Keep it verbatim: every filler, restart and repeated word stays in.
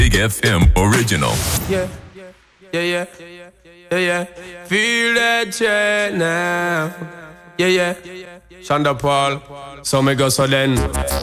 Big F M original. Yeah, yeah, yeah, yeah, yeah. Feel that chain now. Yeah, yeah. Shonda Paul, so me go so then.